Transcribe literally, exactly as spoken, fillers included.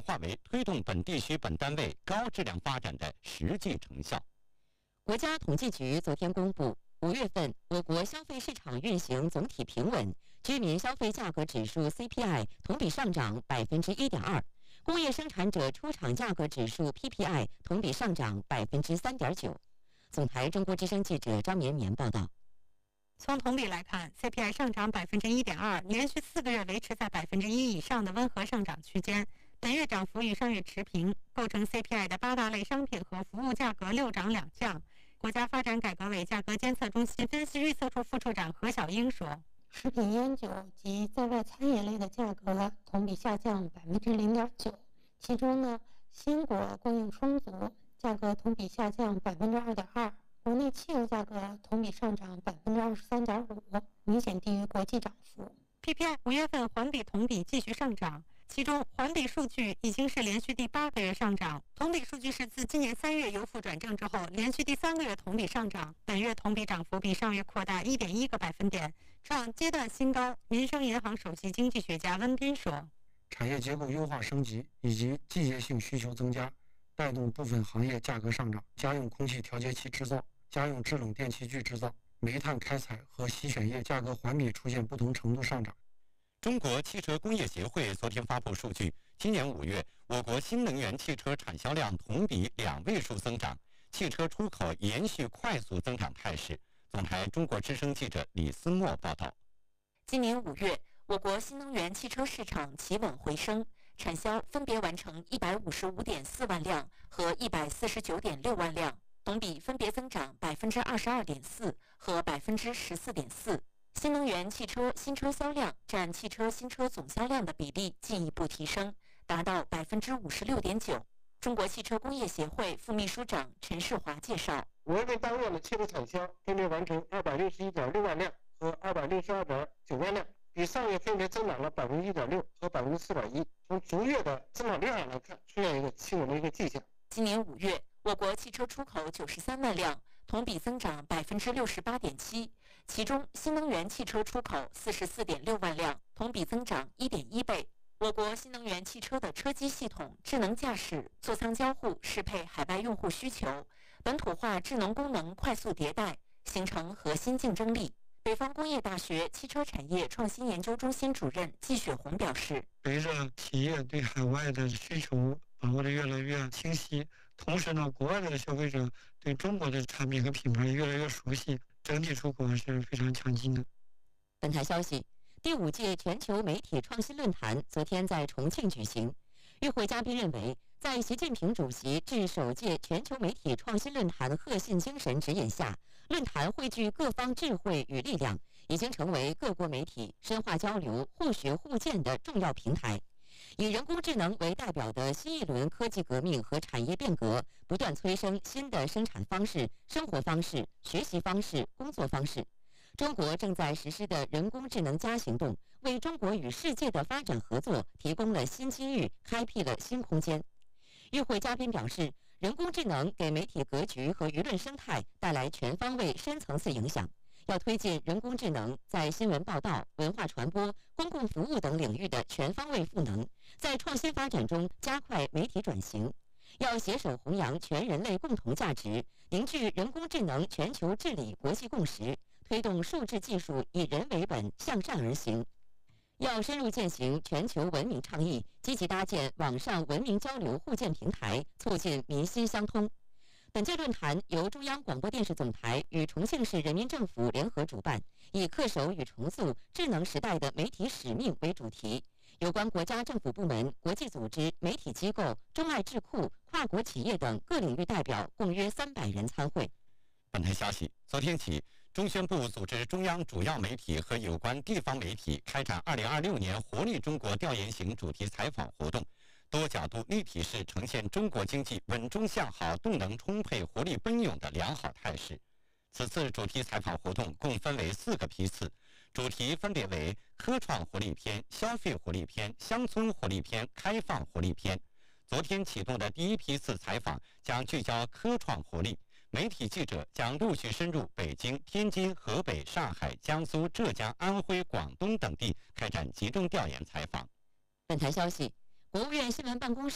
化为推动本地区本单位高质量发展的实际成效。国家统计局昨天公布，五月份我国消费市场运行总体平稳，居民消费价格指数 C P I 同比上涨百分之一点二，工业生产者出厂价格指数 P P I 同比上涨百分之三点九。总台中国之声记者张绵绵报道。 从同比来看 ，C P I 上涨百分之一点二，连续四个月维持在百分之一以上的温和上涨区间。本月涨幅与上月持平，构成 C P I 的八大类商品和服务价格六涨两降。国家发展改革委价格监测中心分析预测处副处长何小英说：“ 食品烟酒及在外餐饮类的价格同比下降百分之零点九，其中呢，鲜果供应充足，价格同比下降百分之二点二。国内汽油价格同比上涨百分之二十三点五，明显低于国际涨幅。 P P I 五月份环比同比继续上涨。”其中，环比数据已经是连续第八个月上涨，同比数据是自今年三月由负转正之后，连续第三个月同比上涨。本月同比涨幅比上月扩大一点一个百分点，创阶段新高。民生银行首席经济学家温彬说：“ 产业结构优化升级以及季节性需求增加，带动部分行业价格上涨。家用空气调节器制造、家用制冷电器具制造、煤炭开采和洗选液价格环比出现不同程度上涨。” 中国汽车工业协会昨天发布数据，今年五月，我国新能源汽车产销量同比两位数增长，汽车出口延续快速增长态势。总台中国之声记者李思墨报道。 今年五月，我国新能源汽车市场企稳回升，产销分别完成一百五十五点四万辆和一百四十九点六万辆，同比分别增长百分之二十二点四和百分之十四点四。新能源汽车新车销量占汽车新车总销量的比例进一步提升，达到百分之五十六点九。中国汽车工业协会副秘书长陈世华介绍， 五月份当月的汽车产销分别完成二百六十一点六万辆和二百六十二点九万辆，比上月分别增长了百分之一点六和百分之四点一。从逐月的增长量上来看，出现一个企稳的一个迹象。 今年五月，我国汽车出口九十三万辆，同比增长百分之六十八点七，其中新能源汽车出口四十四点六万辆，同比增长一点一倍。我国新能源汽车的车机系统、智能驾驶、座舱交互适配海外用户需求，本土化智能功能快速迭代，形成核心竞争力。北方工业大学汽车产业创新研究中心主任季雪红表示， 随着企业对海外的需求把握的越来越清晰，同时呢，国外的消费者对中国的产品和品牌越来越熟悉，整体出口是非常强劲的。 本台消息，第五届全球媒体创新论坛昨天在重庆举行。与会嘉宾认为，在习近平主席致首届全球媒体创新论坛核心精神指引下，论坛汇聚各方智慧与力量，已经成为各国媒体深化交流、互学互鉴的重要平台。以人工智能为代表的新一轮科技革命和产业变革，不断催生新的生产方式、生活方式、学习方式、工作方式。中国正在实施的人工智能加行动，为中国与世界的发展合作提供了新机遇，开辟了新空间。与会嘉宾表示，人工智能给媒体格局和舆论生态带来全方位、深层次影响。要推进人工智能在新闻报道、文化传播、公共服务等领域的全方位赋能，在创新发展中加快媒体转型。要携手弘扬全人类共同价值，凝聚人工智能全球治理国际共识，推动数字技术以人为本，向善而行。要深入践行全球文明倡议，积极搭建网上文明交流互鉴平台，促进民心相通。本届论坛由中央广播电视总台与重庆市人民政府联合主办，以恪守与重塑智能时代的媒体使命为主题。有关国家政府部门、国际组织、媒体机构、中外智库、跨国企业等各领域代表共约三百人参会。本台消息，昨天起，中宣部组织中央主要媒体和有关地方媒体开展二零二六年活力中国调研型主题采访活动，多角度立体式呈现中国经济稳中向好、动能充沛、活力奔涌的良好态势。此次主题采访活动共分为四个批次，主题分别为科创活力篇、消费活力篇、乡村活力篇、开放活力篇。昨天启动的第一批次采访将聚焦科创活力，媒体记者将陆续深入北京、天津、河北、上海、江苏、浙江、安徽、广东等地开展集中调研采访。本台消息，国务院新闻办公室